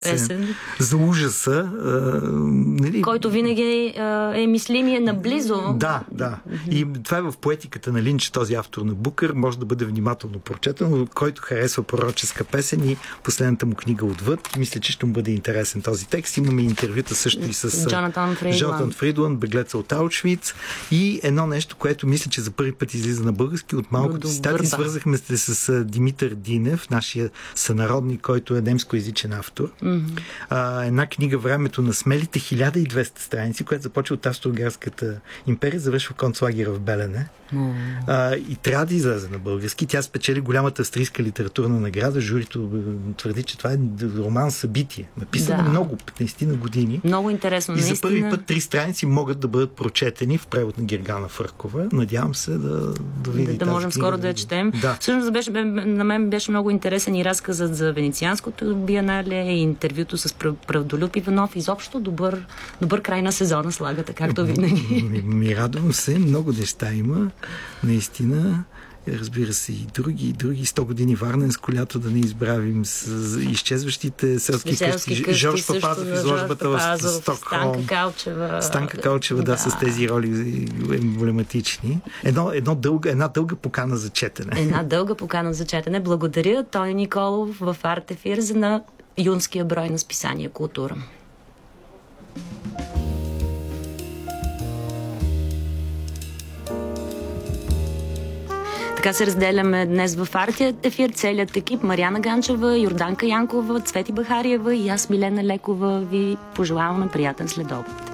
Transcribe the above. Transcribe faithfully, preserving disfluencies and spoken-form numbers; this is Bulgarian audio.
Песен. За ужаса. А, нали? Който винаги е мислимие наблизо. Да, да. И това е в поетиката на Линч, този автор на Букър. Може да бъде внимателно прочетен, който харесва пророческа песен и последната му книга Отвъд. Мисля, че ще му бъде интересен този текст. Имаме интервюта също и с Джонатан Фридланд. Джонатан Фридланд, беглеца от Аушвиц. И едно нещо, което мисля, че за първи път излиза на български. От малкото цитати свързахме се с Димитър Динев, нашия сънародник, който е немскоязичен автор. Mm-hmm. А, една книга "Времето на смелите", хиляда и двеста страници, която започва от Австро-Угарската империя, завършва в концлагера в Белене. Mm. А, и трябва да излезе на български. Тя спечели голямата австрийска литературна награда. Журито твърди, че това е роман събитие. Написано да. много, петнайсет години. Много интересно. И наистина. за първи път три страници могат да бъдат прочетени в превод на Гергана Фъркова. Надявам се да, да видим. Да, да можем скоро да я четем. Да. Всъщност беше, на мен беше много интересен и разказът за Венецианското биенале, и интервюто с Правдолюб Иванов. Изобщо добър, добър край на сезона слагате, както винаги. Ми, ми радвам се. Много неща има. Наистина. Разбира се, и други, и други. сто години Варненско лято, да не избравим с изчезващите селски къщи. Жорж Папазов, изложбата в Стокхолм. Станка Калчева. Станка Калчева, да, да, с тези роли емблематични. Едно, едно дълга, една дълга покана за четене. Една дълга покана за четене. Благодаря Тони Николов в Арт Ефир за на юнския брой на списание Култура. Така се разделяме днес в Арт Ефир. Целият екип: Мариана Ганчева, Йорданка Янкова, Цвети Бахариева и аз, Милена Лекова, ви пожелаваме приятен следобед.